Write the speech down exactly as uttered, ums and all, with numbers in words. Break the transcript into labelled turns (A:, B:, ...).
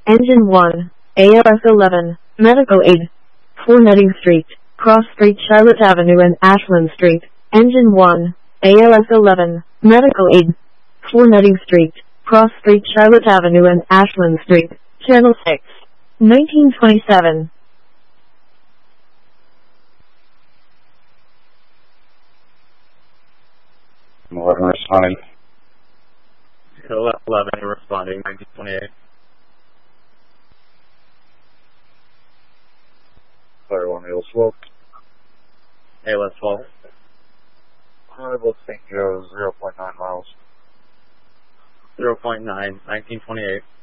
A: Engine one, A L S eleven, Medical Aid. four Nutting Street, Cross Street, Charlotte Avenue and Ashland Street. Engine one, A L S eleven, Medical Aid. four Nutting Street, Cross Street, Charlotte Avenue and Ashland Street. Channel six, nineteen twenty-seven.
B: eleven responding.
C: eleven responding, nineteen twenty-eight.
B: Clear one, A L S twelve.
C: A L S twelve.
B: Arrival Saint Joe's, zero point nine miles.
C: zero point nine, nineteen twenty-eight.